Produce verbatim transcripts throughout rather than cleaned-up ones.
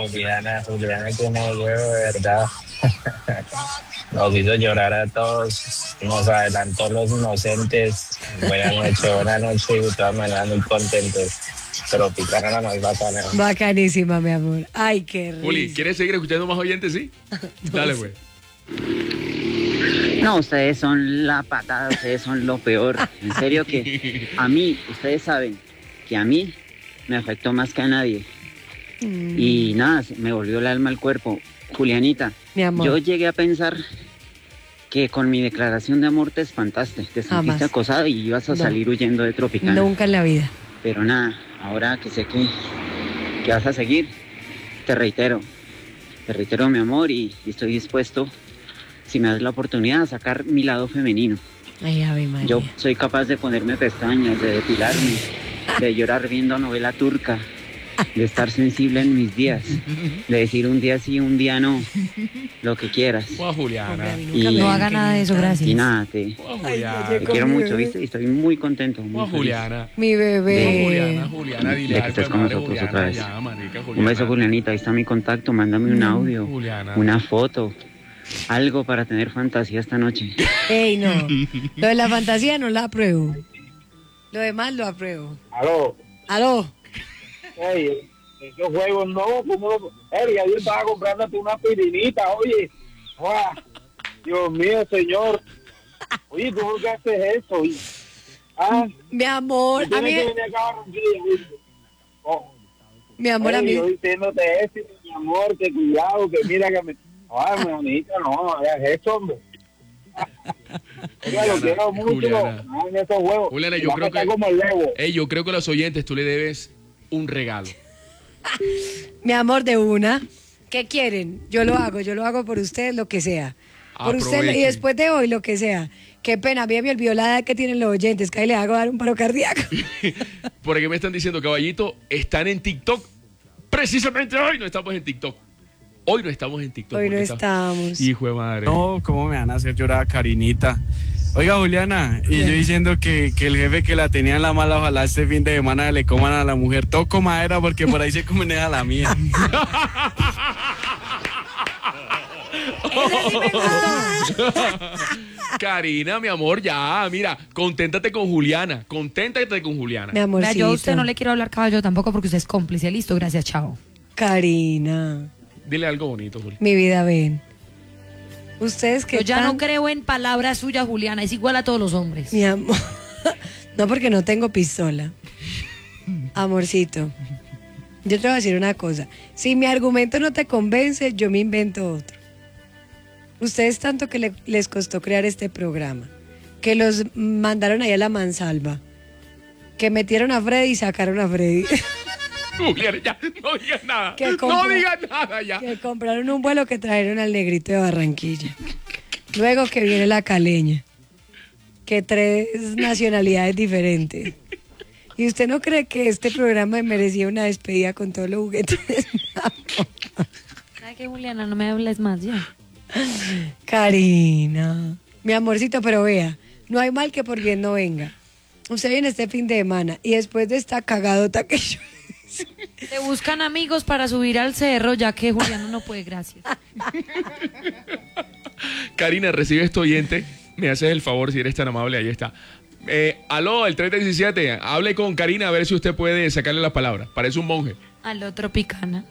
Juliana, Juliana tiene huevo, de verdad. Nos hizo llorar a todos, nos adelantó los inocentes. Buenas noches, buenas noches y de todas maneras muy contentos. Tropicana la más bacana. Bacanísima, mi amor. Ay, qué rico. Juli, ¿quieres seguir escuchando más oyentes, sí? Dale, güey. No, ustedes son la patada, ustedes son lo peor. En serio que a mí, ustedes saben que a mí me afectó más que a nadie. Mm. Y nada, me volvió el alma al cuerpo. Julianita, mi amor, yo llegué a pensar que con mi declaración de amor te espantaste, te sentiste Jamás. acosada y ibas a no. salir huyendo de Tropicana. Nunca en la vida. Pero nada, ahora que sé que, que vas a seguir, te reitero, te reitero mi amor y, y estoy dispuesto, si me das la oportunidad, a sacar mi lado femenino. Ay, Ave María. Yo soy capaz de ponerme pestañas, de depilarme, de llorar viendo novela turca, de estar sensible en mis días, de decir un día sí, un día no, lo que quieras. Oh, Juliana. Y, no haga nada de eso, gracias. Y nada, te, oh, Juliana. te quiero mucho, ¿viste? Y estoy muy contento. Muy oh, Juliana. Mi bebé. De, oh, Juliana, Juliana, dile de que estés con nosotros Juliana, otra vez. Ya, marica, un beso, Julianita, ahí está mi contacto, mándame un audio, Juliana. Una foto. Algo para tener fantasía esta noche. Ey, no. Lo de la fantasía no la apruebo. Lo demás lo apruebo. Aló. Aló. Ey, esos juegos no, como lo... Ey, yo estaba comprándote una pirinita, oye. ¡Wow! Dios mío, señor. Oye, ¿tú por qué haces eso? Oye? Ah, mi amor, a mí... Que venir acá a Barranquilla, oh. Mi amor, Ey, a mí... yo diciéndote eso, mi amor, que cuidado, que mira que me... Ay, mi amita, no, no hagas eso, hombre. Oiga, lo quiero mucho. Juliana, no, en esos huevos. Juliana, yo creo que... Como el lobo. Ey, yo creo que a los oyentes tú le debes un regalo. Mi amor, de una. ¿Qué quieren? Yo lo hago, yo lo hago por ustedes, lo que sea. Por ustedes, y después de hoy, lo que sea. Qué pena, a mí me olvidó la edad que tienen los oyentes, que ahí les hago dar un paro cardíaco. Por aquí me están diciendo, caballito, están en TikTok. Precisamente hoy no estamos en TikTok. Hoy no estamos en TikTok. Hoy no estamos. Hijo de madre. No, ¿cómo me van a hacer llorar a Karinita? Oiga, Juliana, y Bien. yo diciendo que, que el jefe que la tenía en la mala, ojalá este fin de semana le coman a la mujer. Toco madera porque por ahí se comen a la mía. Karina, mi amor, ya, mira, conténtate con Juliana, conténtate con Juliana. Mi amorcito. Yo a usted no le quiero hablar caballo tampoco porque usted es cómplice. Listo, gracias, chao. Karina. Dile algo bonito, Juli. Mi vida, ven. Ustedes que Yo ya tan... no creo en palabras suyas, Juliana, es igual a todos los hombres. Mi amor. No, porque no tengo pistola. Amorcito. Yo te voy a decir una cosa. Si mi argumento no te convence, yo me invento otro. Ustedes tanto que le, les costó crear este programa, que los mandaron ahí a la mansalva, que metieron a Freddy y sacaron a Freddy. Juliana, ya, no digas nada. Que compra, no digas nada ya. Que compraron un vuelo que trajeron al negrito de Barranquilla. Luego que viene la caleña. Que tres nacionalidades diferentes. ¿Y usted no cree que este programa merecía una despedida con todos los juguetes? ¿Sabes qué, Juliana? No me hables más ya. Karina. Mi amorcito, pero vea, no hay mal que por bien no venga. Usted viene este fin de semana y después de esta cagadota que yo... Te buscan amigos para subir al cerro, ya que Juliana no puede, gracias. Karina, recibe este oyente. Me haces el favor, si eres tan amable, ahí está. Eh, aló, el treinta diecisiete, hable con Karina a ver si usted puede sacarle las palabras. Parece un monje. Aló, Tropicana.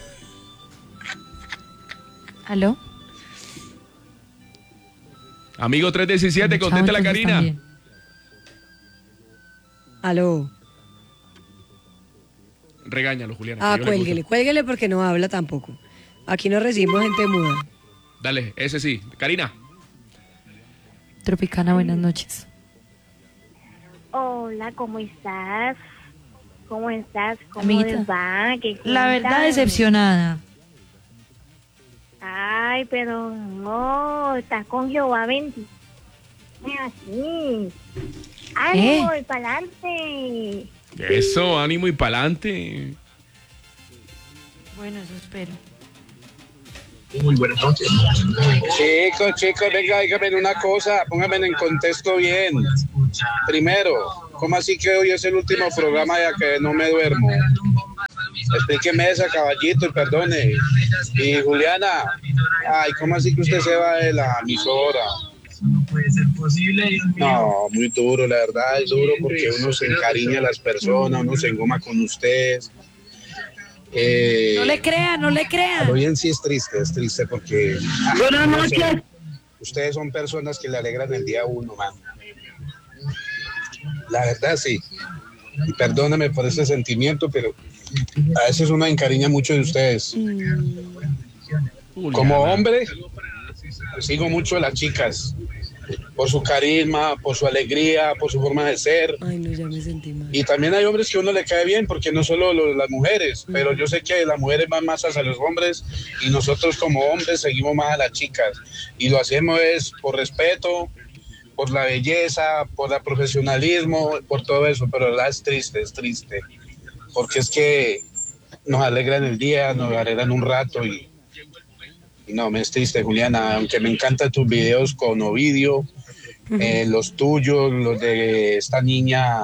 Aló. Amigo tres diecisiete, conteste la Karina. Aló. Regáñalo, Juliana. Ah, cuélguele, cuélguele porque no habla tampoco. Aquí no recibimos gente muda. Dale, ese sí. Karina. Tropicana, buenas noches. Hola, ¿cómo estás? ¿Cómo estás? ¿Cómo Amiguita, les va? ¿Qué la verdad, decepcionada. Ay, pero no, estás con Jehová bendito. Así. ¡Ánimo y pa'lante! Eso, ánimo y pa'lante. Bueno, eso espero. Muy buenas noches. Chicos, chicos, venga, dígame una cosa, pónganme en contexto bien. Primero, ¿cómo así que hoy es el último programa ya que no me duermo? explíqueme esa, caballito, y perdone. Y Juliana, ay, ¿cómo así que usted se va de la emisora? No puede ser posible. No, muy duro, la verdad, es duro porque uno se encariña a las personas, uno se engoma con ustedes. Eh, No le crean, no le a crean. lo bien sí es triste, es triste porque... ah, Buenas no sé, noches. ustedes son personas que le alegran el día a uno, man. La verdad sí. Y perdóname por ese sentimiento, pero a veces uno encariña mucho de ustedes. Como hombre, sigo mucho a las chicas. Por su carisma, por su alegría, por su forma de ser. Ay, no, ya me sentí mal. Y también hay hombres que a uno le cae bien, porque no solo lo- las mujeres, pero yo sé que las mujeres van más hacia los hombres y nosotros como hombres seguimos más a las chicas. Y lo hacemos es por respeto, por la belleza, por el profesionalismo, por todo eso, pero la verdad es triste, es triste. Porque es que nos alegran el día, nos alegran un rato y, y no, me es triste, Juliana, aunque me encantan tus videos con Ovidio, eh, los tuyos, los de esta niña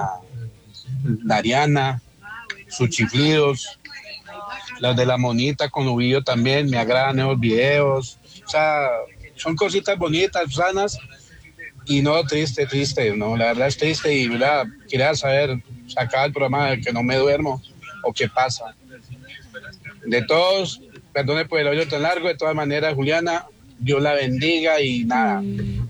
Dariana, sus chiflidos, los de la monita con Ovidio también, me agradan esos videos. O sea, son cositas bonitas, sanas, y no, triste, triste, no, la verdad es triste y verdad, quería saber, sacar el programa de que no me duermo o qué pasa. De todos, perdone por el hoyo tan largo, de todas maneras, Juliana, Dios la bendiga y nada.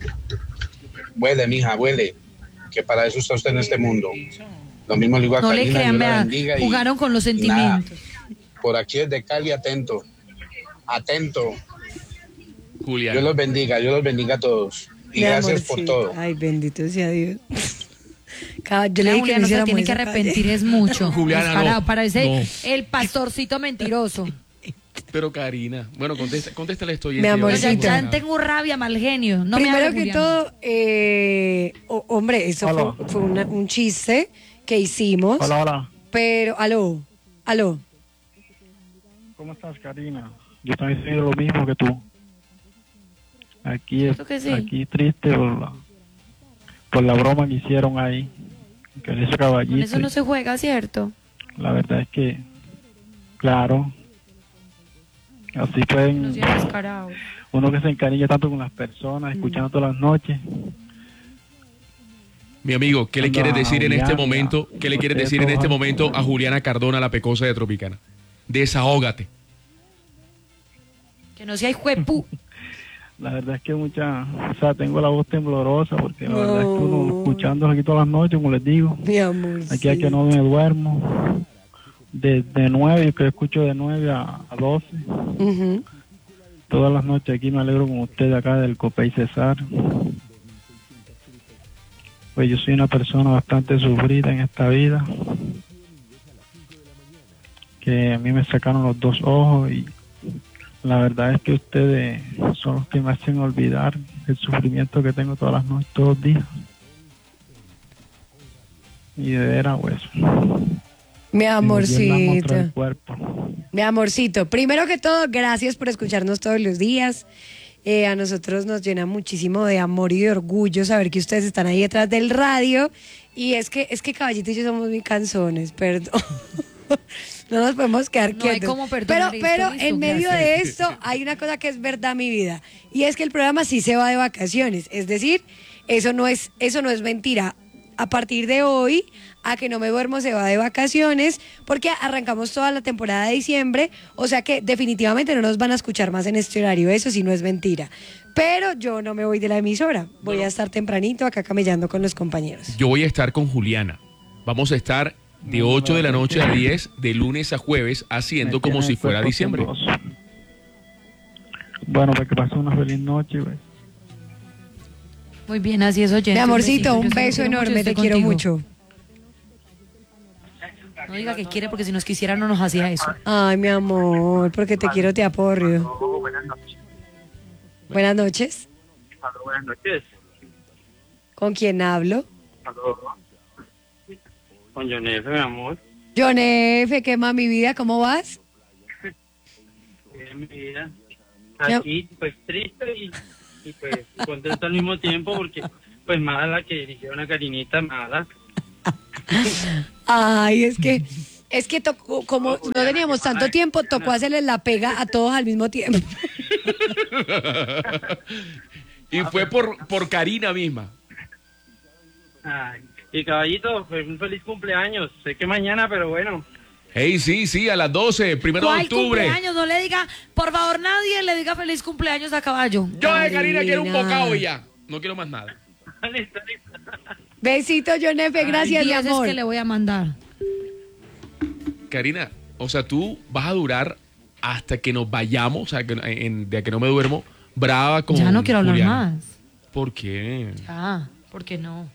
Huele, mija, huele, que para eso está usted en este mundo. Lo mismo le digo a No le Karina, crean, Dios la vea, bendiga. y- jugaron con los y nada. sentimientos. Por aquí desde Cali, atento, atento. Julián. Dios los bendiga, Dios los bendiga a todos. Y Mi gracias por amorcito. todo. Ay, bendito sea Dios. Cab- Yo le La dije que Juliana no se hiciéramos tiene que esa calle. arrepentir es mucho. Juliana, Descarado, no, parece no. el pastorcito mentiroso. Pero Karina, bueno, contesta, contéstale esto. Mi amorcito. Ya, ya tengo rabia, mal genio. No me Primero hable, que Juliana. todo, eh, o- hombre, eso Aló. fue, fue una- un chiste que hicimos. Hola, hola. Pero, aló, aló. ¿Cómo estás, Karina? Yo también estoy lo mismo que tú. Aquí es, Creo que sí. aquí triste por la, por la broma que hicieron ahí. Que le hizo Con caballito. eso no se juega, ¿cierto? La verdad es que, claro, así No pueden, sean descarados. uno que se encariña tanto con las personas, escuchando todas las noches. Mi amigo, ¿qué le Anda, quieres decir en este Juliana, momento? ¿Qué le quieres ustedes decir en este todos- momento a Juliana Cardona, la pecosa de Tropicana? Desahógate. Que no sea hijo de pu. La verdad es que mucha, o sea, tengo la voz temblorosa porque la verdad es que uno No. escuchando aquí todas las noches, como les digo. Mi amor. Aquí es que no me duermo. De, de nueve, yo que escucho de nueve a, a doce. Todas las noches aquí me alegro con ustedes acá del Copey Cesar. Pues yo soy una persona bastante sufrida en esta vida. Que a mí me sacaron los dos ojos y la verdad es que ustedes son los que me hacen olvidar el sufrimiento que tengo todas las noches, todos los días. Y de veras, pues. Mi Dios la amorcito. muestra el cuerpo. Mi amorcito, primero que todo, gracias por escucharnos todos los días. Eh, a nosotros nos llena muchísimo de amor y de orgullo saber que ustedes están ahí detrás del radio. Y es que, es que Caballito y yo somos muy canzones, perdón. No nos podemos quedar No hay quietos. cómo pero perdonar esto, pero listo, en medio gracias. de esto hay una cosa que es verdad, mi vida. Y es que el programa sí se va de vacaciones. Es decir, eso no es, eso no es mentira. A partir de hoy, a que no me duermo se va de vacaciones, porque arrancamos toda la temporada de diciembre, o sea que definitivamente no nos van a escuchar más en este horario, eso sí no es mentira. Pero yo no me voy de la emisora, voy a estar tempranito acá camellando con los compañeros. Yo voy a estar con Juliana. Vamos a estar de ocho de la noche a diez, de lunes a jueves, haciendo como si fuera diciembre. Bueno, pues que pasen una feliz noche, pues. Muy bien, así es, oyente. Mi amorcito, besito, un yo sé que beso quiero mucho, enorme, estoy te quiero contigo. mucho. No diga que quiere porque si nos quisiera no nos hacía eso. Ay, mi amor, porque te quiero, te aporrio. Buenas noches. Buenas noches. Aló, buenas noches. ¿Con quién hablo? Aló. Con John F, mi amor. John F, ¿qué más, mi vida? ¿Cómo vas? Bien, mi vida. Ya. Aquí, pues triste y, y pues contento al mismo tiempo porque, pues mala la que dirigió una Karinita, mala. Ay, es que Es que tocó, como no teníamos tanto tiempo, tocó hacerles la pega a todos al mismo tiempo. Y fue por, por Karina misma. Ay, y caballito, pues un feliz cumpleaños. Sé que mañana, pero bueno. Hey, sí, sí, a las doce, primero de ¿Cuál octubre. cumpleaños? No le diga, por favor, nadie le diga feliz cumpleaños a caballo. Yo de Karina quiero un Karina. bocado y ya. No quiero más nada. Listo, listo. Besito, John F. Gracias, mi diez amor. es que le voy a mandar. Karina, o sea, tú vas a durar hasta que nos vayamos, o sea, que, en, de que no me duermo, brava con Ya no quiero hablar Juliana. más. ¿Por qué? Ah, ¿por qué no?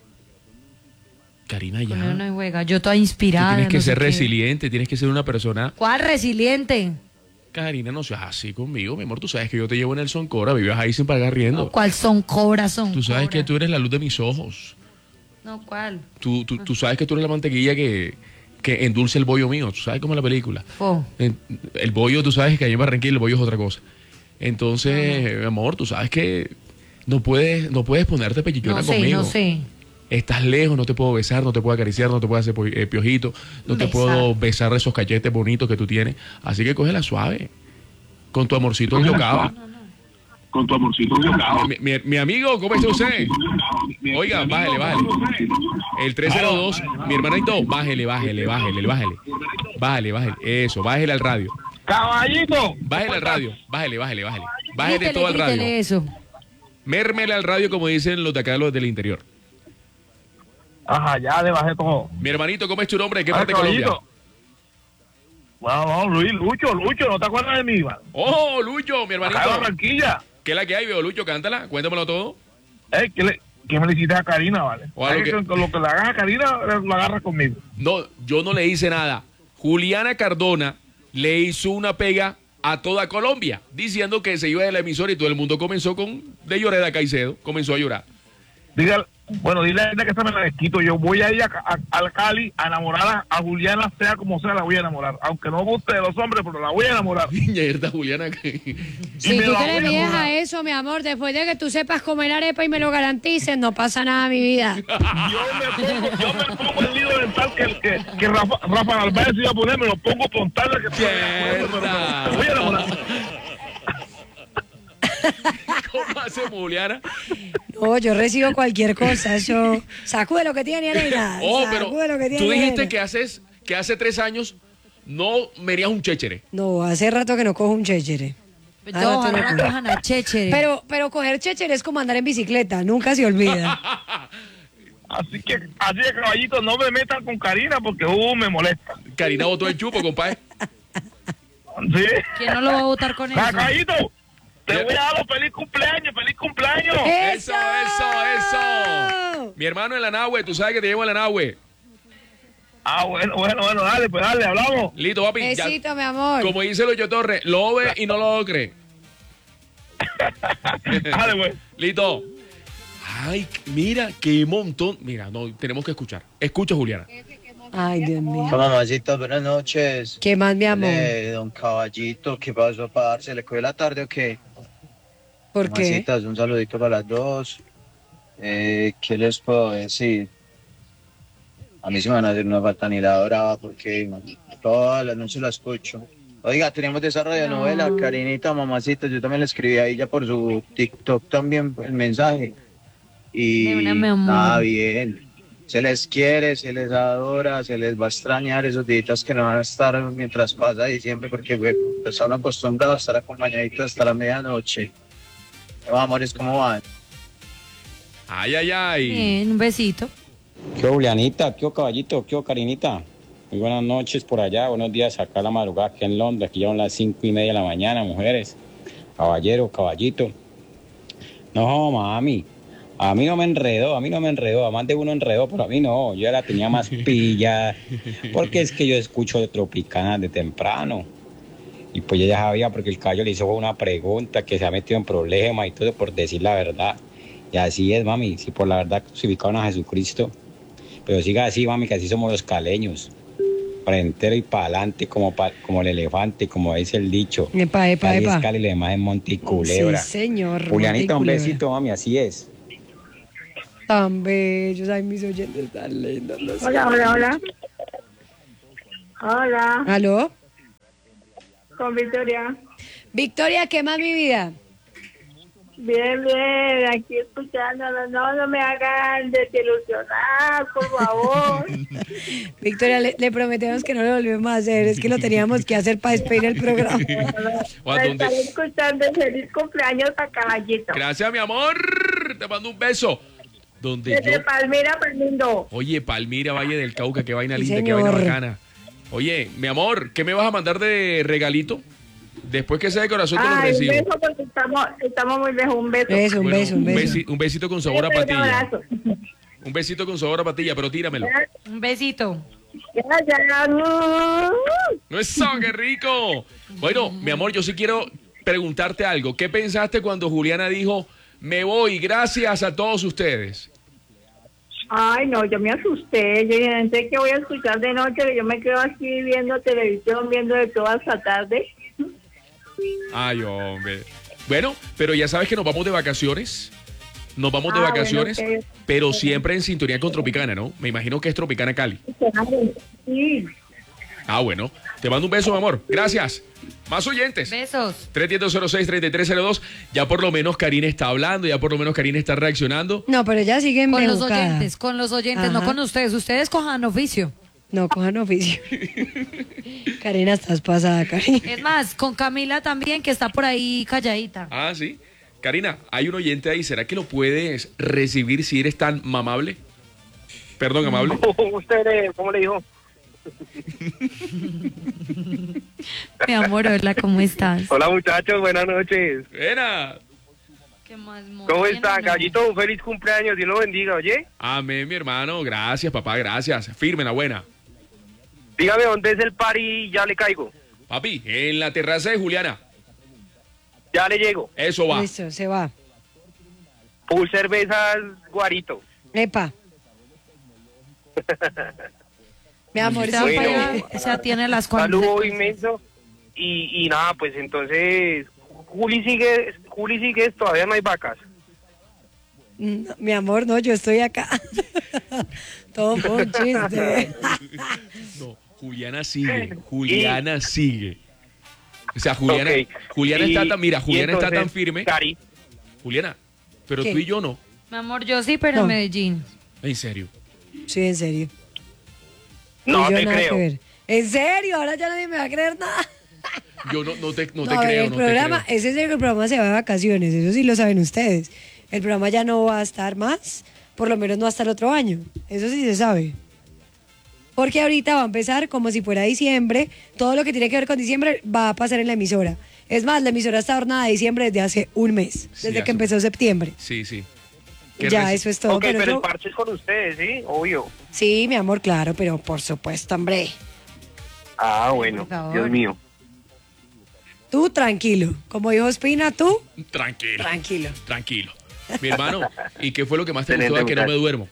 Karina, ya. Con él no juega. Yo toda Tú inspirada. tienes que no sé ser qué. resiliente, tienes que ser una persona... ¿Cuál resiliente? Karina, no seas así conmigo, mi amor. Tú sabes que yo te llevo en el Soncora, vives ahí sin pagar riendo. ¿Cuál son cobras son? Tú sabes cobra? que tú eres la luz de mis ojos. No, ¿cuál? Tú, tú, tú sabes que tú eres la mantequilla que, que endulce el bollo mío. Tú sabes cómo es la película. Oh. En- El bollo, tú sabes que allá en Barranquilla el bollo es otra cosa. Entonces, mi amor, tú sabes que no puedes, no puedes ponerte pellillona No sé, conmigo. no sé. Estás lejos, no te puedo besar, no te puedo acariciar, no te puedo hacer po- eh, piojito, no te Besar. puedo besar esos cachetes bonitos que tú tienes. Así que cógela suave. Con tu amorcito que acaba. Con tu amorcito Mi, mi- mi amigo, ¿cómo está usted? Oiga, bájele, bájele. El tres cero dos, mi hermanito, bájele, bájele, bájele, bájele. Bájele, bájele. Eso, bájele al radio. ¡Caballito! Bájele al radio. Bájele, bájele, bájele. Bájele Grítele, todo al radio. grítele eso. Mérmele al radio, como dicen los de acá, los del interior. Ajá, ya le bajé todo. Mi hermanito, ¿cómo es tu nombre? ¿De qué Ah, parte de Colombia? caballito. Bueno, no, Luis, Lucho, Lucho, ¿no te acuerdas de mí, man? Oh, Lucho, mi Acá de hermanito. Barranquilla. ¿Qué es la que hay, veo, Lucho? Cántala, cuéntamelo todo. Eh, que, le, que felicites a Karina, ¿vale? O a lo Es que que- con lo que le hagas a Karina, lo agarras conmigo. No, yo no le hice nada. Juliana Cardona le hizo una pega a toda Colombia, diciendo que se iba de la emisora y todo el mundo comenzó con de Lloreda Caicedo, comenzó a llorar. Dígale, bueno, dile a ella que se me la desquito. Yo voy a ir a, a, al Cali a enamorar a, a Juliana, sea como sea, la voy a enamorar. Aunque no guste de los hombres, pero la voy a enamorar. Mierda, Juliana. que- Si me tú la te voy le a mides enamorar. a eso, mi amor, después de que tú sepas comer arepa y me lo garantices, no pasa nada, mi vida. Yo me pongo, yo me pongo el lío dental que, que, que Rafa, Rafa Narváez iba a poner, me lo pongo con tal de que Mierda. te voy a enamorar. ¿Cómo hace Juliana? No, yo recibo cualquier cosa, eso. Sacude lo que tiene, arena. Oh, pero Sacude lo que tiene, tú dijiste arena. que haces que hace tres años no venías un chéchere. No, hace rato que no cojo un chéchere. Hace rato Todos no ahora cojo. cojan a Chéchere. Pero, pero coger chéchere es como andar en bicicleta, nunca se olvida. Así que, así de caballito, no me metan con Karina porque uh, me molesta. Karina botó el chupo, compadre. ¿Sí? ¿Quién no lo va a votar con eso? Ah, caballito, te voy a dar los feliz cumpleaños, feliz cumpleaños. Eso, eso, eso. Mi hermano en la Nahue, tú sabes que te llevo en la Nahue. Ah, bueno, bueno, bueno, dale, pues dale, hablamos. Listo, papi. ya- Besito, mi amor. como dice Lucho Torres, lo ve y no lo cree. Dale, pues. Listo. Ay, mira, qué montón. Mira, no, tenemos que escuchar. Escucha, Juliana. Ay, Dios mío. Mamacita, buenas noches. ¿Qué más, mi amor? Eh, don Caballito, ¿qué pasó, parce? ¿Le cogió la tarde o qué? ¿Por qué? Mamacitas, un saludito para las dos. Eh, ¿Qué les puedo decir? A mí sí me van a hacer una falta ni la brava porque man, todas las noches la escucho. Oiga, tenemos desarrollo de novela, Karinita, mamacita, yo también le escribí a ella por su TikTok también el mensaje. Y De una, mi amor. nada, bien. Se les quiere, se les adora, se les va a extrañar esos días que no van a estar mientras pasa diciembre porque güey, pues, están acostumbrados a estar acompañaditos hasta la medianoche. No, amores, ¿cómo van? Ay, ay, ay. Bien, un besito. ¿Qué Julianita? ¿Qué Caballito? ¿Qué Karinita? Muy buenas noches por allá, buenos días acá a la madrugada aquí en Londres, aquí ya son las cinco y media de la mañana, mujeres, caballero, caballito. No, mami, a mí no me enredó, a mí no me enredó, a más de uno enredó, pero a mí no, yo ya la tenía más pilla, porque es que yo escucho de Tropicana de temprano. Y pues ella ya sabía, porque el caballo le hizo una pregunta que se ha metido en problemas y todo por decir la verdad. Y así es, mami, si por la verdad crucificaron a Jesucristo, pero siga así, mami, que así somos los caleños. Frentero y para adelante como, pa, como el elefante, como dice el dicho. Epa, epa, Cali es epa. Cali, le demás es Monte y Culebra. Sí, señor. Julianita, un Monte y Culebra. besito, mami, así es. Tan bellos, ay, mis oyentes tan lindos. los Hola, hola, hola. Hola. ¿Aló? Con Victoria. Victoria, ¿qué más, mi vida? Bien, bien, aquí escuchándolo. No, no me hagan desilusionar, por favor. Victoria, le, le prometemos que no lo volvemos a hacer. Es que lo teníamos que hacer para despedir el programa. Me estaré escuchando. Feliz cumpleaños a Caballito. Gracias, mi amor. Te mando un beso. Donde Desde yo... Palmira, Palmindo. Oye, Palmira, Valle del Cauca, qué vaina Sí, linda, qué señor. vaina bacana. Oye, mi amor, ¿qué me vas a mandar de regalito? Después que sea de corazón te lo Ay, un recibo. beso porque estamos, estamos muy lejos. Un beso. Beso, un Bueno, beso, un beso. besi- un besito con sabor a Un patilla. abrazo. Un besito con sabor a patilla, pero tíramelo. Un besito. Gracias. No es eso, qué rico. Bueno, mi amor, yo sí quiero preguntarte algo. ¿Qué pensaste cuando Juliana dijo, me voy, gracias a todos ustedes? Ay, no, yo me asusté. Yo dije, ¿qué voy a escuchar de noche? Que yo me quedo aquí viendo televisión, viendo de toda esta tarde. Ay, hombre. Bueno, pero ya sabes que nos vamos de vacaciones. Nos vamos de Ah, vacaciones, bueno, ok. pero siempre en sintonía con Tropicana, ¿no? Me imagino que es Tropicana Cali. Sí. Ah, bueno. Te mando un beso, mi amor. Gracias. Más oyentes. Besos. tres uno cero cero seis, tres tres cero dos. Ya por lo menos Karina está hablando, ya por lo menos Karina está reaccionando. No, pero ya siguen Con los bejucada. oyentes, con los oyentes, no Ajá. con ustedes. Ustedes cojan oficio. No, cojan oficio. Karina, estás pasada, Karina. Es más, con Camila también, que está por ahí calladita. Ah, sí. Karina, hay un oyente ahí. ¿Será que lo puedes recibir si eres tan mamable? Perdón, amable. ¿Usted eh, cómo le dijo? Mi amor, hola, ¿cómo estás? Hola muchachos, buenas noches. Buena. ¿Qué más, ¿Cómo está, Gallito? Un feliz cumpleaños, Dios lo bendiga, ¿oye? Amén, mi hermano. Gracias, papá, gracias. Firme la buena. Dígame dónde es el party y ya le caigo. Papi, en la terraza de Juliana. Ya le llego. Eso va. Listo, se va. Full cervezas, guarito. Epa. Mi amor, Está Bueno. para allá, o sea, tiene las cuantas. Saludo inmenso. Y, y nada, pues entonces, Juli sigue, Juli sigue, todavía no hay vacas. No, mi amor, no, yo estoy acá. Todo fue un chiste. No, Juliana sigue. Juliana sigue. O sea, Juliana, Ok. Juliana Y- está tan, mira, y Juliana está entonces, tan firme. Cari, Juliana, pero ¿Qué? tú y yo no. Mi amor, yo sí, pero No. en Medellín. En serio. Sí, en serio. no Y yo te nada creo. que ver. En serio, ahora ya nadie me va a creer nada. Yo no, no te, no No, te a ver, creo, el no programa, te creo. ese es el programa se va de vacaciones, eso sí lo saben ustedes. El programa ya no va a estar más, por lo menos no hasta el otro año. Eso sí se sabe. Porque ahorita va a empezar como si fuera diciembre, todo lo que tiene que ver con diciembre va a pasar en la emisora. Es más, la emisora está adornada de diciembre desde hace un mes, Sí, desde hace- que empezó septiembre. Sí, sí. ¿Qué Ya, reci- eso es todo. Ok, pero pero, yo- el parche es con ustedes, ¿sí? Obvio. Sí, mi amor, claro, pero por supuesto, hombre. Ah, bueno, Por favor. Dios mío. Tú tranquilo. Como dijo Espina, tú Tranquilo, tranquilo. tranquilo. Mi hermano, ¿y qué fue lo que más te Excelente, gustó de que no me muchacho. duermo?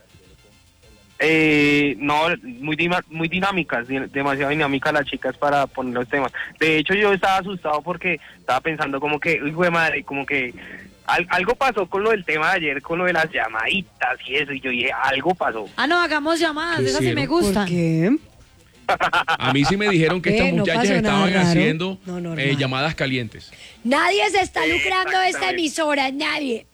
Eh, no, muy, dima- muy dinámicas, di- demasiado dinámicas las chicas para poner los temas. De hecho, yo estaba asustado porque estaba pensando como que, uy, güey, madre, como que al- algo pasó con lo del tema de ayer, con lo de las llamaditas y eso, y yo dije, algo pasó. Ah, no, hagamos llamadas, ¿Qué esas sí me hicieron? gustan. ¿Por qué? A mí sí me dijeron que Eh, estas no muchachas pasó nada estaban raro. haciendo No, normal. eh, llamadas calientes. Nadie se está lucrando de esta Exactamente. emisora, nadie.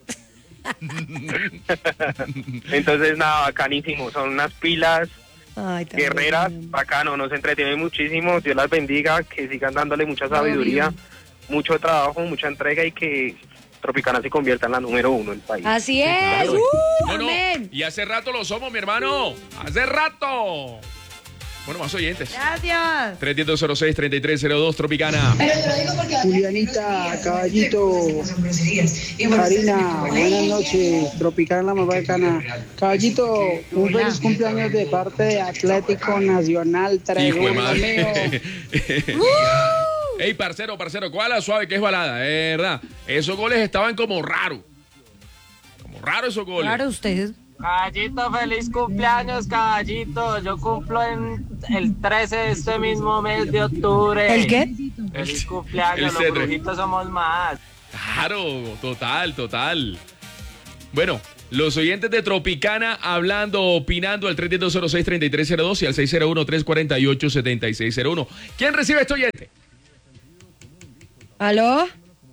Entonces, nada, bacanísimo, son unas pilas Ay, tan guerreras, bueno. bacano, nos entretienen muchísimo, Dios las bendiga, que sigan dándole mucha sabiduría, mucho trabajo, mucha entrega y que Tropicana se convierta en la número uno del país. Así es. Claro. ¡Uh! No, no, Amén. y hace rato lo somos, mi hermano. Hace rato. Bueno, más oyentes. Gracias. tres uno cero seis, tres tres cero dos, Tropicana. Julianita, Caballito, Karina, buenas noches, Tropicana la más bacana. Caballito, un feliz cumpleaños de parte de Atlético Nacional, Hijo de tremendo mío. madre. Ey, parcero, parcero, ¿cuál es la suave que es balada? Es verdad. Esos goles estaban como raros. Como raros esos goles. Claro, ustedes. Caballito, feliz cumpleaños, caballito. Yo cumplo en el trece de este mismo mes de octubre. ¿El qué? Feliz El cumpleaños, cedro. los brujitos somos más. Claro, total, total. Bueno, Los oyentes de Tropicana hablando, opinando al tres uno cero, cero seis, tres tres cero dos y al seis cero uno, tres cuatro ocho, siete seis cero uno. ¿Quién recibe este oyente? ¿Aló?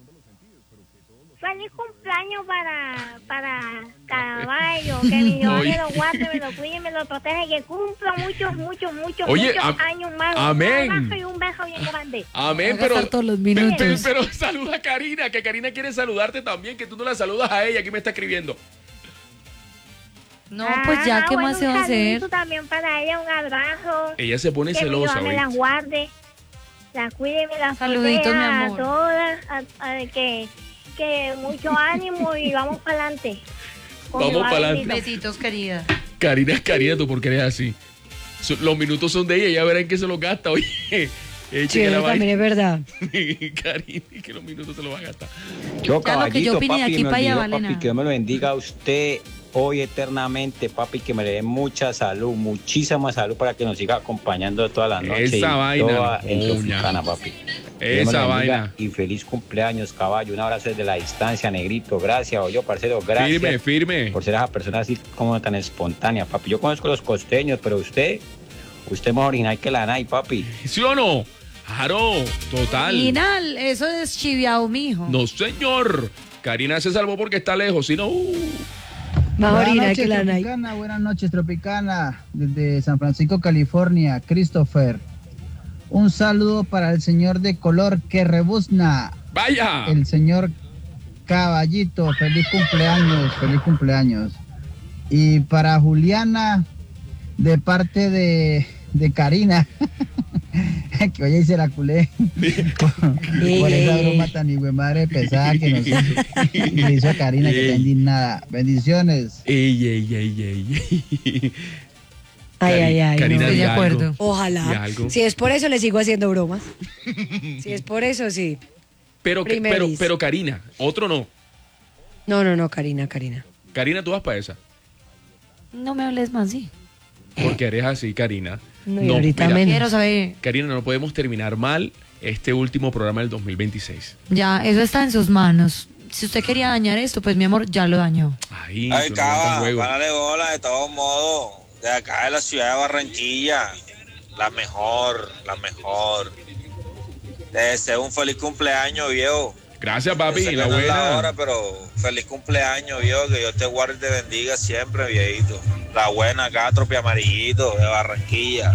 Feliz cumpleaños para, para Caballo, que mi Dios me lo guarde, me lo cuide, me lo protege, que cumpla muchos, muchos, muchos, Oye, muchos am- años más. amén. Un abrazo y un beso bien grande. Amén, Va a pero, gastar todos los pero, minutos. pero- pero saluda a Karina, que Karina quiere saludarte también, que tú no la saludas a ella, aquí me está escribiendo. No, pues ya, ¿qué bueno, más se va a un hacer? saludito también para ella, un abrazo. Ella se pone que celosa, mi Dios me ¿oíste? las guarde, la cuide, me las Saluditos, proteja mi a amor. todas, a, a- que, que mucho ánimo y vamos para adelante. Vamos pa'lante. Besitos, querida. Karina, Karina, tú por qué eres así. So- los minutos son de ella, ya verán que se los gasta, oye. Eche Sí, que la eso también es verdad. Karina, que los minutos se los va a gastar. Yo, Ya lo que yo caballito, opine de papi, aquí me pa' allá olvidó, vale papi, nada. que Dios me lo bendiga a usted hoy eternamente, papi, que me le dé mucha salud, muchísima salud para que nos siga acompañando todas las noches. Esa y vaina, toda en coña. Tropicana, papi. Dios me Esa lo bendiga vaina. Y feliz cumpleaños, caballo. Un abrazo desde la distancia, negrito. Gracias, oye, parcero, gracias. Firme, firme. Por ser esa persona así como tan espontánea, papi. Yo conozco los costeños, pero usted, usted es más original que la N A I, papi. ¿Sí o no? Claro, total. Final, eso es chiviao, mijo. No, señor. Karina se salvó porque está lejos, si no... uh. Más Buenas original noches, que la Nike. Tropicana, buenas noches, Tropicana, desde San Francisco, California, Christopher. Un saludo para el señor de color que rebuzna, ¡Vaya! el señor Caballito. Feliz cumpleaños, feliz cumpleaños. Y para Juliana, de parte de, de Karina, que hoy se la culé por, por esa broma tan hijo de madre pesada que nos que hizo Karina, que está indignada. Bendiciones. Ey, ey, ey, ey. Ay, ay, ay. Karina, no. di Estoy de algo. acuerdo. Di Ojalá. algo. Si es por eso, le sigo haciendo bromas. Si es por eso, sí. Pero, que- pero, Primeris. pero Karina, otro no. No, no, no, Karina, Karina. Karina, tú vas para esa. No me hables más, sí. Porque eres así, Karina. No, y ahorita menos. Quiero saber. Karina, no podemos terminar mal este último programa del dos mil veintiséis. Ya, eso está en sus manos. Si usted quería dañar esto, pues mi amor, ya lo dañó. Ahí, Ay, tú no Cava, montas juego. párale bola de todos modos. De acá de la ciudad de Barranquilla. La mejor, la mejor. Te deseo un feliz cumpleaños, viejo. Gracias, papi. Yo sé La que no es la buena. hora, pero feliz cumpleaños, viejo. Que Dios te guarde y te bendiga siempre, viejito. La buena acá, Tropi Amarillito, de Barranquilla.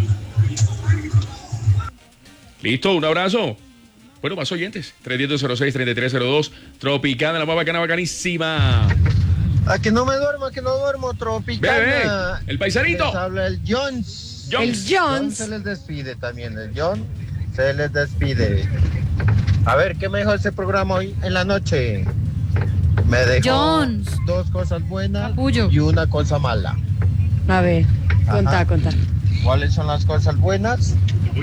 Listo, un abrazo. Bueno, más oyentes. tres uno cero, cero seis, tres tres cero dos. Tropicana, la más bacana, bacanísima. A que no me duermo, a que no duermo, Tropicana. Bebé, el paisanito. Les habla el Jones. Jones. El Jones. John se les despide también, el John se les despide. A ver, ¿qué me dejó ese programa hoy en la noche? Me dejó Jones. dos cosas buenas Capullo. y una cosa mala. A ver, contá, Ajá. contá. ¿Cuáles son las cosas buenas?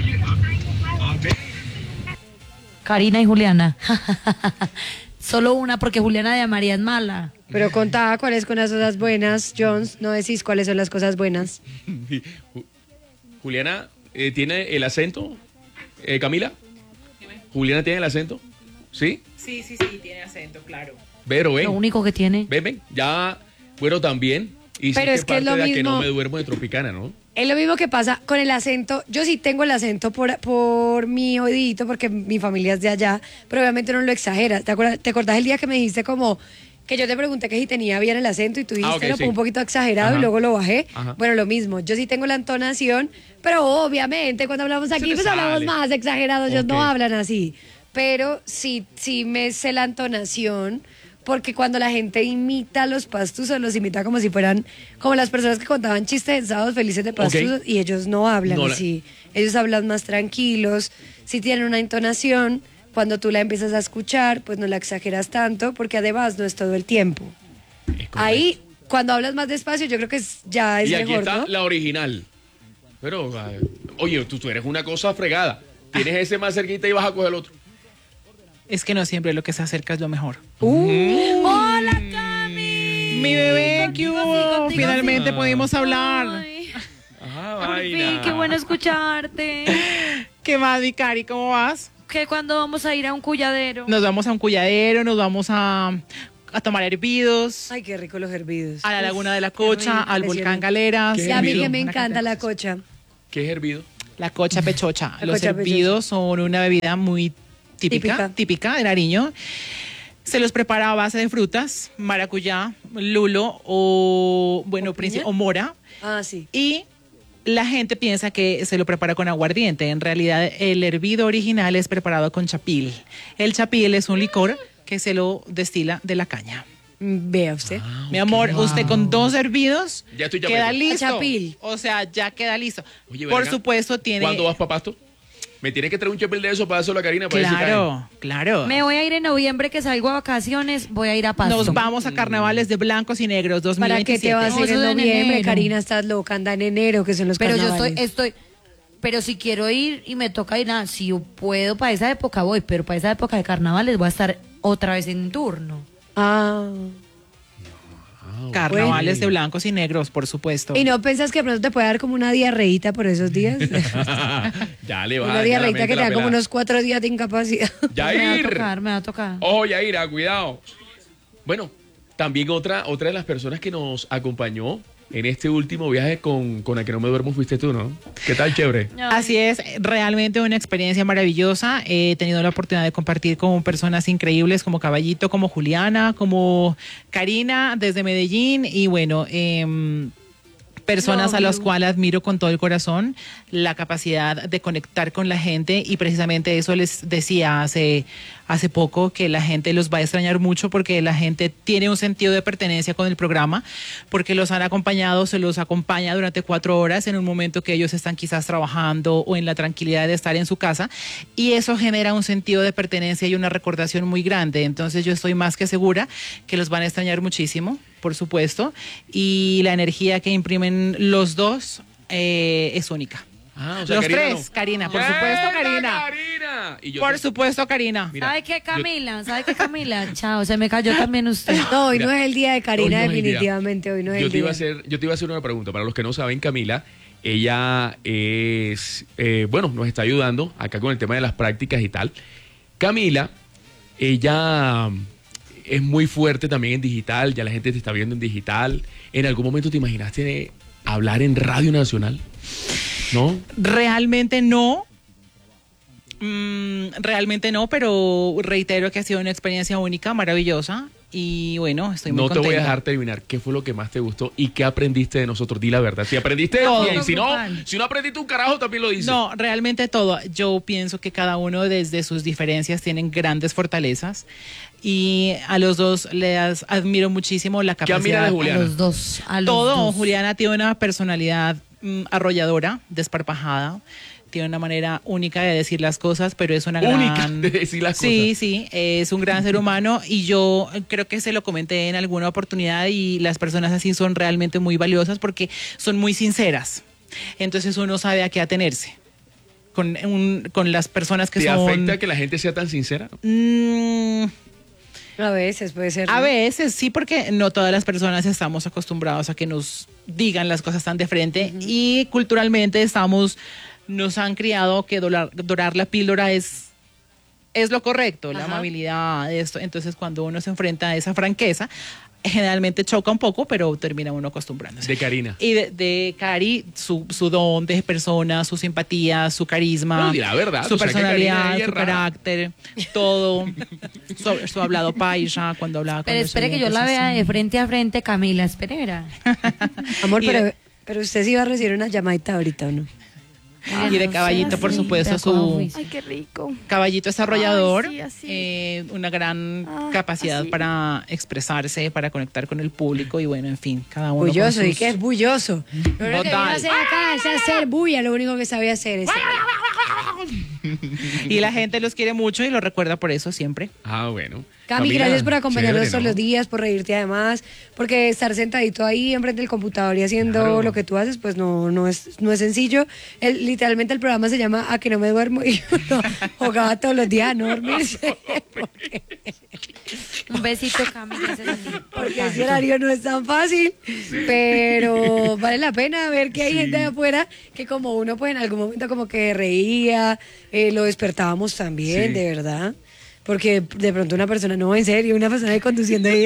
Karina y Juliana. Solo una, porque Juliana de María es mala. Pero contá cuáles son las cosas buenas, Jones. No decís cuáles son las cosas buenas. Ju- Juliana, eh, ¿tiene el acento? Eh, Camila. ¿Juliana tiene el acento? ¿Sí? Sí, sí, sí, tiene acento, claro. Vero, ven. Lo único que tiene. Ven, ven. Ya, bueno, también. Y Pero es que es lo de a que mismo. no me duermo de Tropicana, ¿no? Es lo mismo que pasa con el acento. Yo sí tengo el acento por, por mi oídito, porque mi familia es de allá, pero obviamente no lo exageras. ¿Te, acuerdas, ¿Te acordás el día que me dijiste como que yo te pregunté que si tenía bien el acento y tú dijiste, Ah, ok, no, sí. pues un poquito exagerado Ajá. y luego lo bajé? Ajá. Bueno, lo mismo. Yo sí tengo la entonación, pero obviamente cuando hablamos aquí, te pues hablamos sale. más exagerados. Ellos Ok. no hablan así. Pero sí, sí me sé la entonación. Porque cuando la gente imita a los pastusos, los imita como si fueran como las personas que contaban chistes en Sábados Felices de Pastusos, y ellos no hablan No la- así. Ellos hablan más tranquilos, si tienen una entonación, cuando tú la empiezas a escuchar, pues no la exageras tanto, porque además no es todo el tiempo. Ahí, cuando hablas más despacio, yo creo que es- ya es y aquí mejor, está ¿no? la original. Pero, ah, oye, tú, tú eres una cosa fregada. Tienes ese más cerquita y vas a coger el otro. Es que no siempre lo que se acerca es lo mejor. ¡Hola, Cami! Mi bebé, ¿qué Contigo sí, hubo? contigo Finalmente sí. pudimos hablar. Ah, Por fin, qué bueno escucharte. ¿Qué más, mi Cari? ¿Cómo vas? Que cuando vamos a ir a un culladero. Nos vamos a un culladero, nos vamos a, a tomar hervidos. Ay, qué rico los hervidos. A la Uf, Laguna de la qué Cocha, rico, al le volcán hicieron. Galeras. ¿Qué Y a mí hervido? que me Una encanta la cocha. ¿Qué es hervido? La cocha pechocha. La Los cocha hervidos son una bebida muy típica, Típica. típica de Nariño. Se los prepara a base de frutas, maracuyá, lulo o, bueno, ¿O piña? princi- o mora. Ah, sí. Y la gente piensa que se lo prepara con aguardiente. En realidad, el hervido original es preparado con chapil. El chapil es un licor que se lo destila de la caña. Mm, Vea usted. Mi amor, usted con dos hervidos Ya estoy queda chapeco. listo. Chapil. O sea, ya queda listo. Oye, Por venga, supuesto, tiene. ¿Cuándo vas para Pasto? Me tienes que traer un chapel de eso para dárselo a Karina para ver si Claro, claro. Me voy a ir en noviembre, que salgo a vacaciones, voy a ir a Pasto. Nos vamos a carnavales de blancos y negros dos mil ¿Para qué te vas a No, ir en eso de noviembre? enero. Karina, estás loca, anda en enero, que son los Pero yo carnavales. estoy, estoy, pero si quiero ir y me toca ir, nada, si yo puedo para esa época voy, pero para esa época de carnavales voy a estar otra vez en turno. Ah. Carnavales Bueno. de blancos y negros, por supuesto. ¿Y no pensás que de pronto te puede dar como una diarreíta por esos días? Ya le va. Una ya la diarreíta mente que te la da como pelada. unos cuatro días de incapacidad. Me va a Yair. tocar, me va a tocar. Ojo, Yaira, cuidado. Bueno, también otra, otra de las personas que nos acompañó en este último viaje con, con la que no me duermo fuiste tú, ¿no? ¿Qué tal, chévere? Así es, realmente una experiencia maravillosa. He tenido la oportunidad de compartir con personas increíbles como Caballito, como Juliana, como Karina desde Medellín y bueno, em, personas a las cuales admiro con todo el corazón, la capacidad de conectar con la gente y precisamente eso les decía hace, hace poco, que la gente los va a extrañar mucho porque la gente tiene un sentido de pertenencia con el programa, porque los han acompañado, se los acompaña durante cuatro horas en un momento que ellos están quizás trabajando o en la tranquilidad de estar en su casa y eso genera un sentido de pertenencia y una recordación muy grande. Entonces yo estoy más que segura que los van a extrañar muchísimo, por supuesto, y la energía que imprimen los dos eh, es única. Ah, o sea, los Karina tres, no. Karina, por ¡Venga, supuesto, Karina. Karina! Y yo Por te- supuesto, Karina. Mira, ¿Sabe qué, yo- Camila? ¿Sabe qué, Camila? Chao, se me cayó también usted. No, hoy Mira, no es el día de Karina, hoy no es el día. definitivamente. Hoy no es yo el te iba día. a hacer, yo te iba a hacer una pregunta. Para los que no saben, Camila, ella es, eh, bueno, nos está ayudando acá con el tema de las prácticas y tal. Camila, ella es muy fuerte también en digital, ya la gente te está viendo en digital. ¿En algún momento te imaginaste hablar en Radio Nacional? ¿No? Realmente no. Mm, realmente no, pero reitero que ha sido una experiencia única, maravillosa. Y bueno, estoy muy No te contenta. voy a dejar terminar. ¿Qué fue lo que más te gustó y qué aprendiste de nosotros? Di la verdad. Si aprendiste, Todo. bien. Si no, si no aprendiste un carajo, también lo dices. No, realmente todo. Yo pienso que cada uno desde sus diferencias tienen grandes fortalezas y a los dos les admiro muchísimo la ¿Qué capacidad. admiras de Juliana? A los dos, a los Todo. dos. Juliana tiene una personalidad mm, arrolladora, desparpajada. Tiene una manera única de decir las cosas, pero es una Única gran... de decir las Sí, cosas. sí, es un gran ser humano y yo creo que se lo comenté en alguna oportunidad y las personas así son realmente muy valiosas porque son muy sinceras. Entonces uno sabe a qué atenerse con, un- con las personas que ¿Te son... afecta que la gente sea tan sincera? Mm, A veces puede ser. a ¿no? veces sí, porque no todas las personas estamos acostumbrados a que nos digan las cosas tan de frente y culturalmente estamos, nos han criado que dorar, dorar la píldora es, es lo correcto, la Ajá. amabilidad, esto. Entonces cuando uno se enfrenta a esa franqueza, generalmente choca un poco, pero termina uno acostumbrándose. De Karina. Y de, de Cari, su, su don de persona, su simpatía, su carisma, No, di la verdad, su tú sabes que Karina personalidad, ella es su rara. carácter, todo, su, su hablado paisa cuando hablaba con Pero los espere que yo la oyentes, vea así. de frente a frente, Camila, espere, verá. Amor, Y pero, de- pero usted sí va a recibir una llamadita ahorita, ¿o no? Y de Caballito, por supuesto, su Ay, qué rico. Caballito es arrollador, Ay, sí, así. eh, una gran Ah, capacidad así. para expresarse, para conectar con el público y bueno, en fin, cada uno Bulloso, con ¿y sus- qué es bulloso? Lo único que Total. vino a hacer acá es hacer bulla, lo único que sabía hacer es... Y la gente los quiere mucho y lo recuerda por eso siempre. Ah, bueno. Cami, Camila, gracias por acompañarnos chévere, todos ¿no? los días, por reírte además, porque estar sentadito ahí enfrente del computador y haciendo Claro. lo que tú haces, pues no, no es, no es sencillo. El- literalmente el programa se llama A que no me duermo y uno jugaba todos los días a no dormirse. Un besito, Camila. gracias a ti. Porque ese horario no es tan fácil, pero vale la pena ver que hay gente de afuera que como uno pues en algún momento como que reía, eh, lo despertábamos también, Sí. de verdad. Porque de pronto una persona, no, en serio, una persona ahí conduciendo ahí.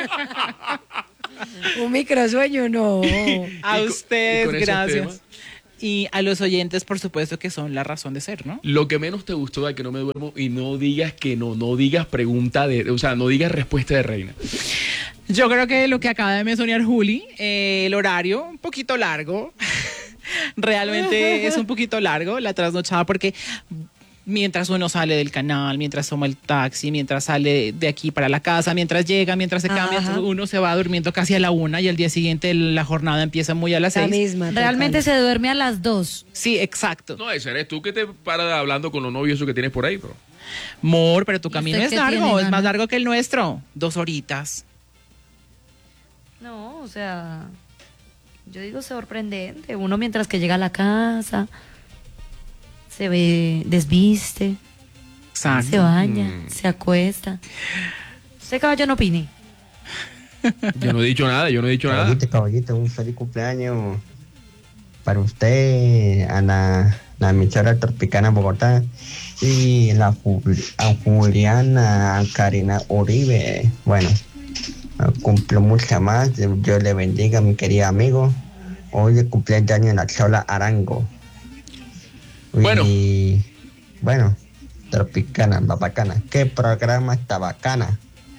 Un microsueño, no. A ustedes, y con esos gracias. temas. Y a los oyentes, por supuesto, que son la razón de ser, ¿no? Lo que menos te gustó de Que No Me Duermo, y no digas que no, no digas pregunta de, o sea, no digas respuesta de reina. Yo creo que lo que acaba de mencionar Juli, eh, el horario, un poquito largo. Realmente es un poquito largo la trasnochada porque mientras uno sale del canal, mientras toma el taxi, mientras sale de aquí para la casa, mientras llega, mientras se cambia, Ajá. uno se va durmiendo casi a la una y al día siguiente la jornada empieza muy a las La seis. misma. Realmente total. se duerme a las dos. Sí, exacto. No, ese eres tú que te paras hablando con los novios esos que tienes por ahí, bro. Mor, pero tu ¿Y camino usted es qué largo, tiene es más ganas? largo que el nuestro. Dos horitas. No, o sea, yo digo sorprendente. Uno mientras que llega a la casa, se ve, desviste, Exacto. se baña, Mm. se acuesta. Usted, caballo, no opine. Yo no he dicho nada, yo no he dicho nada. Caballito, caballito, un feliz cumpleaños para usted, a la, la emisora Tropicana Bogotá y la Jul- a Juliana, a Karina Uribe. Bueno, cumplo mucho más. Dios le bendiga, mi querido amigo. Hoy es cumpleaños en la Chola Arango. Bueno. Y bueno, Tropicana, la bacana. ¿Qué programa está bacana?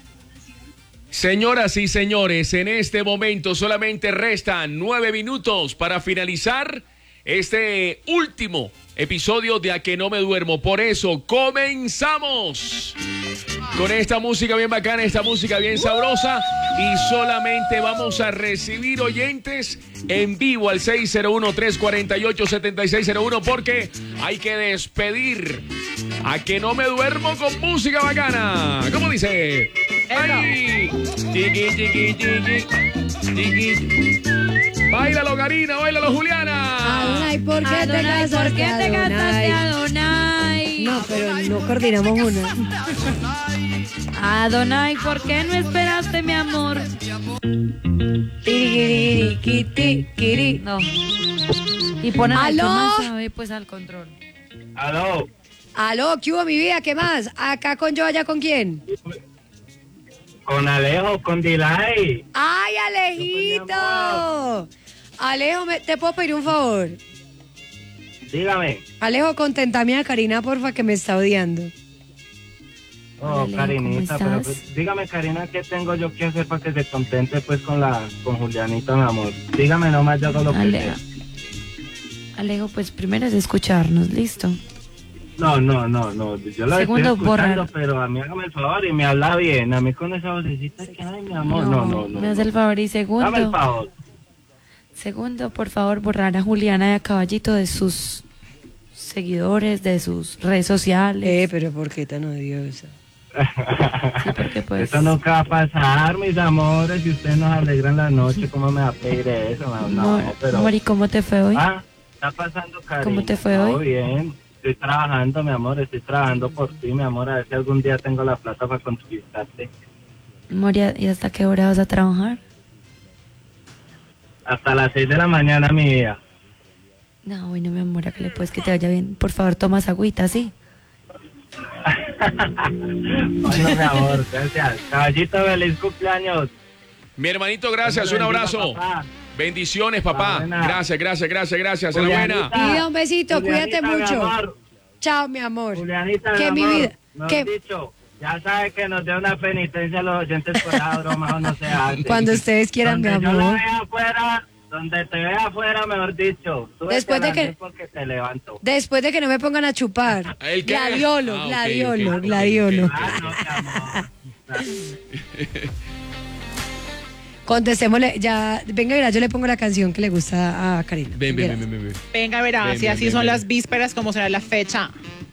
Señoras y señores, en este momento solamente restan nueve minutos para finalizar este último episodio de A Que No Me Duermo. Por eso, comenzamos con esta música bien bacana, esta música bien sabrosa. Y solamente vamos a recibir oyentes en vivo al seis cero uno, tres cuatro ocho, siete seis cero uno porque hay que despedir A Que No Me Duermo con música bacana. ¿Cómo dice? ¡Ay! Chiqui, chiqui, chiqui, chiqui. Báilalo, Karina, báilalo, Juliana. Adonai, ¿por qué te Adonai, casaste? ¿por qué te casaste, Adonai? No, pero no coordinamos una. Adonai, ¿por qué no esperaste, mi amor? Tiriquiriquitiquiri. No. Y ponen al que ¿Aló? más sabe, pues al control. Aló, Aló, ¿qué hubo, mi vida? ¿Qué más? ¿Acá con yo, allá con quién? con Alejo, con Dilay. ¡Ay, Alejito! Alejo, ¿me- ¿te puedo pedir un favor? Dígame. Alejo, contentame a Karina, porfa, que me está odiando. Oh, Alejo, Karinita, ¿cómo pero estás? pues, dígame, Karina, ¿qué tengo yo que hacer para que se contente pues con la con Julianita, mi amor? Dígame nomás, yo hago lo que Ale- sea. Alejo, pues primero es escucharnos, ¿listo? No, no, no, no, yo la Segundo, estoy escuchando, borrar. pero a mí hágame el favor y me habla bien. A mí con esa vocecita que ay, mi amor, no, no, no. Me hace el favor. Y Dame el segundo, favor. segundo, por favor, borrar a Juliana y a Caballito de sus seguidores, de sus redes sociales. Eh, pero ¿por qué tan odiosa? Sí, porque pues... Eso nunca va a pasar, mis amores, si ustedes nos alegran la noche, ¿cómo me va a pedir eso? No, no, Amor, pero... amor, ¿y cómo te fue hoy? Ah, está pasando, Karina. ¿Cómo te fue Todo hoy? bien. Estoy trabajando, mi amor, estoy trabajando por ti, mi amor, a ver si algún día tengo la plata para conquistarte. Amor, ¿y y hasta qué hora vas a trabajar? Hasta las seis de la mañana, mi vida. No, bueno, mi amor, a que le puedes que te vaya bien. Por favor, tomas agüita, ¿sí? Bueno, mi amor, gracias. Caballito, feliz cumpleaños. Mi hermanito, gracias, un abrazo. Bendiciones, papá. buena. Gracias, gracias, gracias, gracias. Enhorabuena. Julianita. Vida, un besito, Julianita, cuídate mi mucho. amor. Chao, mi amor. Julianita, Que mi mi amor, vida. mejor Que dicho, ya sabe que nos dé una penitencia a los oyentes por la broma o no se hace. cuando ustedes quieran, mi Donde yo la amor. vea afuera, donde te vea afuera, mejor dicho. Súbete Después a de la que- luz porque te levanto. Después de que no me pongan a chupar. ¿El qué? Gladiolo, Ah, ok, gladiolo, ok, ok, gladiolo. ok, Ah, no, mi amor. Contestémosle, ya, venga, mira, yo le pongo la canción que le gusta a Karina. Ven, ven, ven, ven, ven, ven. Venga, verás, Ven, si ven, así ven, son ven. las vísperas, como será la fecha.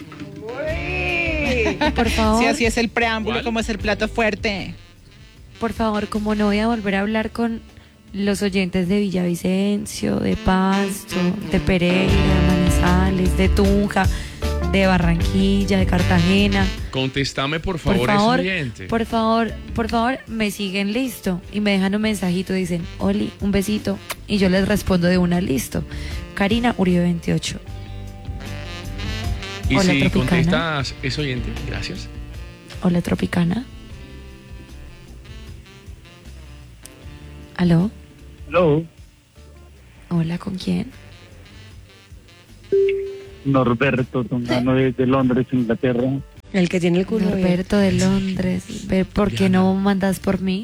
Por favor, Si así es el preámbulo, ¿Cuál? como es el plato fuerte. por favor, como no voy a volver a hablar con los oyentes de Villavicencio, de Pasto, de Pereira, de Manizales, de Tunja, de Barranquilla, de Cartagena. Contéstame, por Por favor, favor, ese oyente. por favor, por favor, me siguen listo y me dejan un mensajito, dicen, Oli, un besito, y yo les respondo de una, listo. Karina Uribe veintiocho. Y Hola, si Tropicana. contestas ese oyente, gracias. Hola, Tropicana. ¿Aló? Hello, Hola, ¿con quién? Norberto Tongano desde Londres, Inglaterra. El que tiene el culo abierto. Norberto de Londres. Ve, ¿por qué no mandas por mí?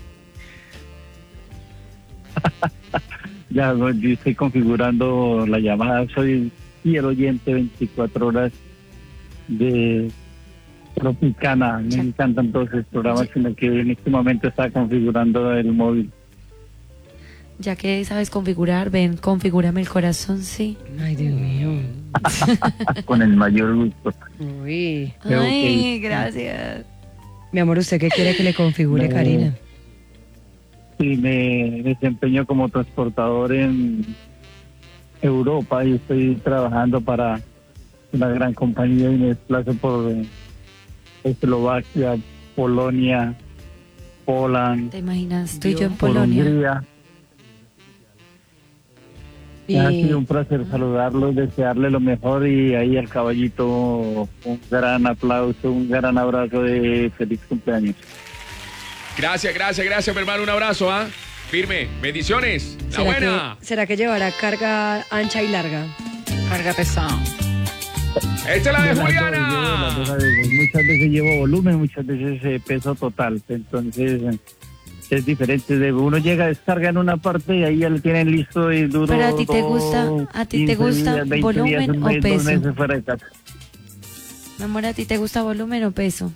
Ya no, yo estoy configurando la llamada, soy fiel oyente veinticuatro horas de Tropicana. Me encantan todos esos programas, sino que en este momento está configurando el móvil. Ya que sabes configurar, ven, configúrame el corazón, sí. Ay, Dios mío. Con el mayor gusto. Uy. Ay, gracias. Mi amor, ¿usted qué quiere que le configure, No. Karina? Sí, me desempeño como transportador en Europa y estoy trabajando para una gran compañía y me desplazo por Eslovaquia, Polonia, Poland, ¿Te imaginas? Tú y yo en por Polonia. Hungría. Y- Ha sido un placer saludarlos, desearle lo mejor y ahí al caballito un gran aplauso, un gran abrazo de feliz cumpleaños. Gracias, gracias, gracias, mi hermano. Un abrazo, ¿ah? Firme. Bendiciones. La ¿Será buena. que, ¿Será que llevará carga ancha y larga? Carga pesada. Esta es la de Yo las dos, Juliana. yo las dos a veces. Muchas veces llevo volumen, muchas veces eh, peso total. Entonces eh, es diferente. De uno llega, descarga en una parte y ahí ya lo tienen listo y duro. Pero a ti te todo gusta, a ti te quince gusta días, veinte volumen días, un o mes, dos peso. meses fuera de casa. Mi amor, ¿a ti te gusta volumen o peso?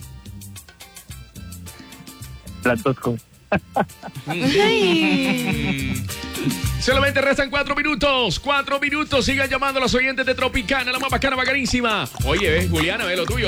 Las dos cosas. Ay. Solamente restan cuatro minutos. Cuatro minutos. Sigan llamando a los oyentes de Tropicana, la más bacana, bacanísima. Oye, ve, Juliana, ve lo tuyo.